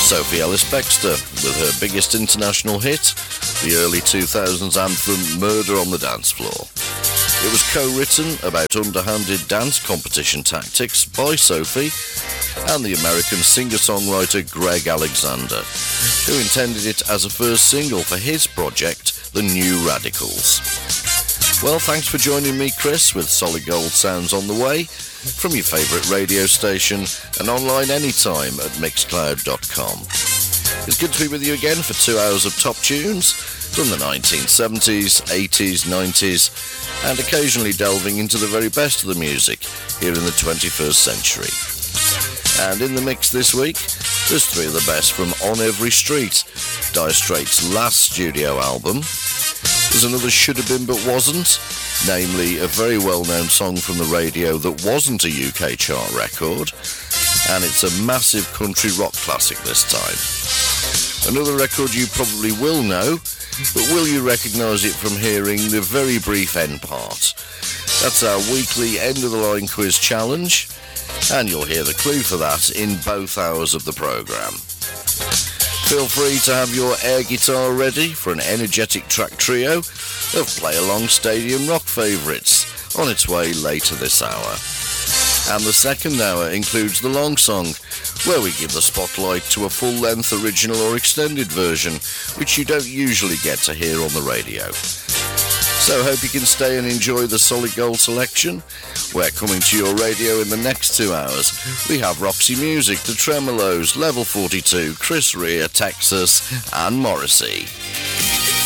Sophie Ellis-Bextor with her biggest international hit, the early 2000s anthem Murder on the Dance Floor. It was co-written about underhanded dance competition tactics by Sophie and the American singer-songwriter Greg Alexander, who intended it as a first single for his project, The New Radicals. Well, thanks for joining me, Chris, with Solid Gold Sounds on the way, from your favourite radio station and online anytime at mixcloud.com. It's good to be with you again for 2 hours of top tunes from the 1970s, 80s, 90s, and occasionally delving into the very best of the music here in the 21st century. And in the mix this week, there's three of the best from On Every Street, Dire Straits' last studio album. There's another Should Have Been But Wasn't, namely a very well-known song from the radio that wasn't a UK chart record, and it's a massive country rock classic this time. Another record you probably will know, but will you recognise it from hearing the very brief end part? That's our weekly end-of-the-line quiz challenge, and you'll hear the clue for that in both hours of the programme. Feel free to have your air guitar ready for an energetic track trio of play-along stadium rock favourites on its way later this hour. And the second hour includes the long song, where we give the spotlight to a full-length original or extended version, which you don't usually get to hear on the radio. So hope you can stay and enjoy the Solid Gold selection. We're coming to your radio in the next 2 hours. We have Roxy Music, The Tremolos, Level 42, Chris Rea, Texas, and Morrissey.